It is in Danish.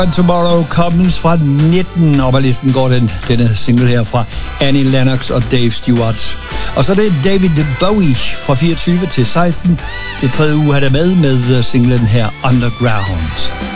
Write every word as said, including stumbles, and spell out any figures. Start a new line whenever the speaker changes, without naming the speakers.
Tomorrow Comes fra nitten, og på listen går den, denne single her fra Annie Lennox og Dave Stewart. Og så er det David Bowie fra fireogtyve til seksten. Det tredje uge har der med med singlen her Underground.